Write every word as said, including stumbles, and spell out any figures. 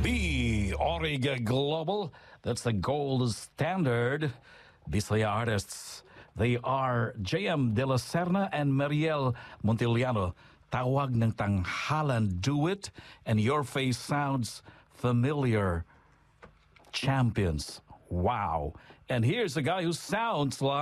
B. Origa Global. That's the gold standard. Bisaya artists. They are J M De La Serna and Mariel Montiliano. Tawag ng Tanghalan, Do It, and Your Face Sounds Familiar. Champions. Wow. And here's a guy who sounds like